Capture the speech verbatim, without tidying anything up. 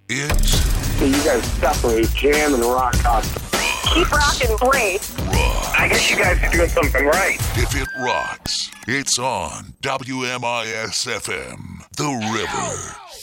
It's So you guys separate jam and rock content. Keep rocking, great. rock. I guess you guys are doing something right. If it rocks, it's on W M I S F M, The River.